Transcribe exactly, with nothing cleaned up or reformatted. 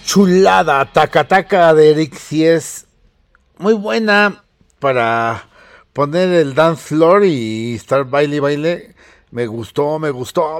chulada, taca taca de Eric sí es muy buena para poner el dance floor y estar baile y baile. Me gustó, me gustó.